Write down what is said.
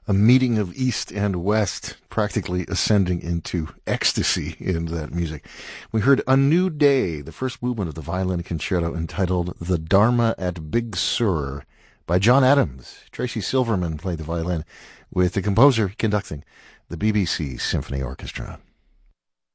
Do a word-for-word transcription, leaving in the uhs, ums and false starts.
a meeting of East and West, practically ascending into ecstasy in that music. We heard A New Day, the first movement of the violin concerto entitled The Dharma at Big Sur by John Adams. Tracy Silverman played the violin with the composer conducting the B B C Symphony Orchestra.